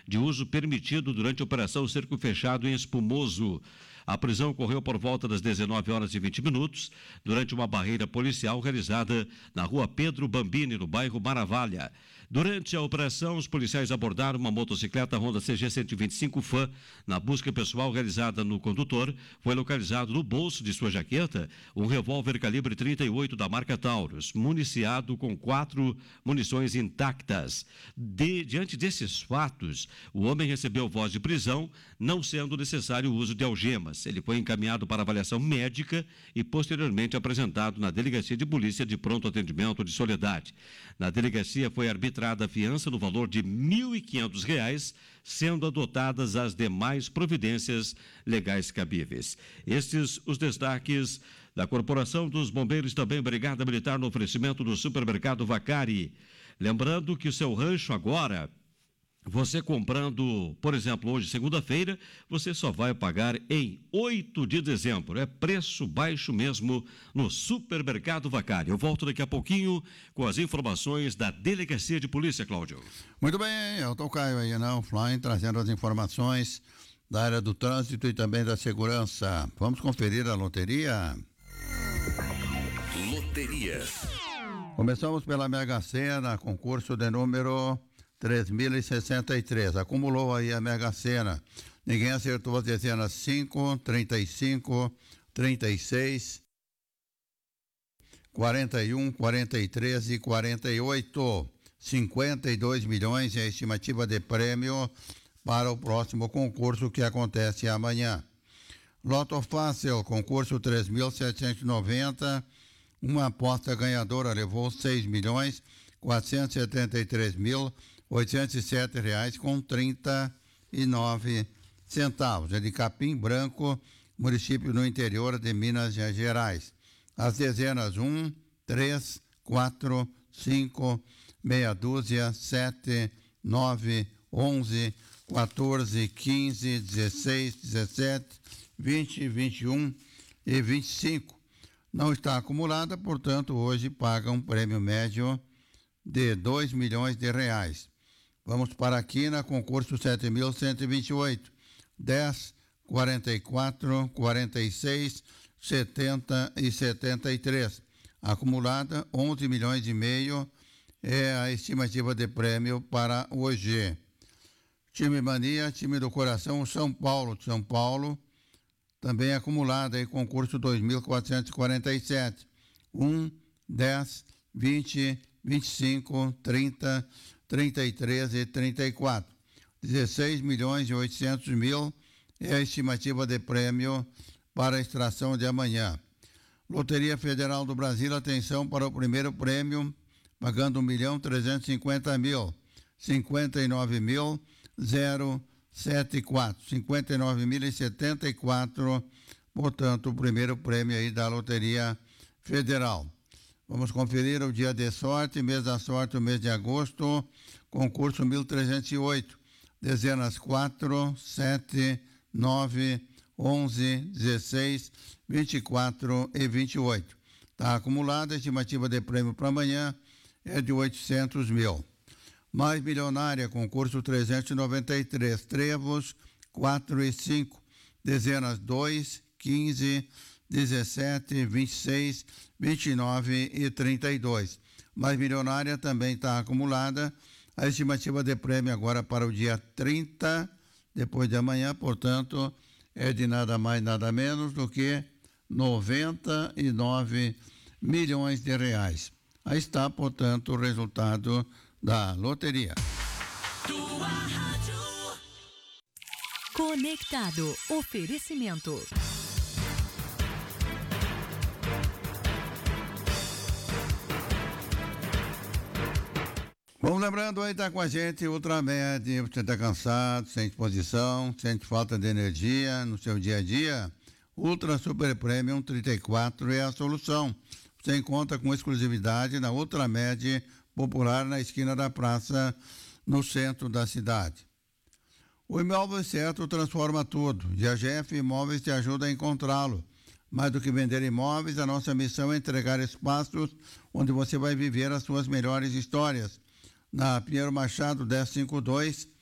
de uso permitido durante a Operação Cerco Fechado em Espumoso. A prisão ocorreu por volta das 19h20, durante uma barreira policial realizada na rua Pedro Bambini, no bairro Maravalha. Durante a operação, os policiais abordaram uma motocicleta Honda CG 125 Fan. Na busca pessoal realizada no condutor, foi localizado no bolso de sua jaqueta um revólver calibre 38 da marca Taurus, municiado com 4 munições intactas. Diante desses fatos, o homem recebeu voz de prisão, não sendo necessário o uso de algemas. Ele foi encaminhado para avaliação médica e posteriormente apresentado na Delegacia de Polícia de Pronto Atendimento de Soledade. Na delegacia foi arbitrada a fiança no valor de R$ 1.500, sendo adotadas as demais providências legais cabíveis. Estes os destaques da Corporação dos Bombeiros, também Brigada Militar, no oferecimento do Supermercado Vacari. Lembrando que o seu rancho agora, você comprando, por exemplo, hoje, segunda-feira, você só vai pagar em 8 de dezembro. É preço baixo mesmo no Supermercado Vacari. Eu volto daqui a pouquinho com as informações da Delegacia de Polícia, Cláudio. Muito bem, eu tô o Caio aí, né? Offline, trazendo as informações da área do trânsito e também da segurança. Vamos conferir a loteria. Loteria. Começamos pela Mega Sena, concurso de número 3.063. Acumulou aí a Mega Sena. Ninguém acertou as dezenas 5, 35, 36, 41, 43 e 48. 52 milhões é a estimativa de prêmio para o próximo concurso que acontece amanhã. Loto Fácil, concurso 3.790. Uma aposta ganhadora levou 6.473.807,39. É de Capim Branco, município no interior de Minas Gerais. As dezenas 1, 3, 4, 5, meia dúzia, 7, 9, 11, 14, 15, 16, 17, 20, 21 e 25. Não está acumulada, portanto, hoje paga um prêmio médio de R$2 milhões. Vamos para a quina, concurso 7.128. 10, 44, 46, 70 e 73. Acumulada, 11 milhões e meio é a estimativa de prêmio para hoje. Time Mania, time do coração, São Paulo de São Paulo. Também acumulada aí, concurso 2.447. 1, 10, 20, 25, 30, 33 e 34. 16 milhões e 800 mil é a estimativa de prêmio para a extração de amanhã. Loteria Federal do Brasil, atenção para o primeiro prêmio, pagando 1.350.000. 59.074. 59.074, portanto, o primeiro prêmio aí da Loteria Federal. Vamos conferir o dia de sorte, mês da sorte, o mês de agosto, concurso 1.308, dezenas 4, 7, 9, 11, 16, 24 e 28. Está acumulada, a estimativa de prêmio para amanhã é de 800 mil. Mais milionária, concurso 393, trevos 4 e 5, dezenas 2, 15, 17, 26, 29 e 32. Mais milionária também está acumulada, a estimativa de prêmio agora para o dia 30, depois de amanhã, portanto, é de nada mais, nada menos do que 99 milhões de reais. Aí está, portanto, o resultado da loteria. Tua rádio. Conectado. Oferecimento. Vamos lembrando aí, tá com a gente Ultramed. Você tá cansado, sente disposição, sente falta de energia no seu dia a dia? Ultra Super Premium 34 é a solução. Você encontra com exclusividade na Ultramed Popular, na esquina da praça, no centro da cidade. O Imóvel Certo transforma tudo e a GF Imóveis te ajuda a encontrá-lo. Mais do que vender imóveis, a nossa missão é entregar espaços onde você vai viver as suas melhores histórias. Na Pinheiro Machado 1052,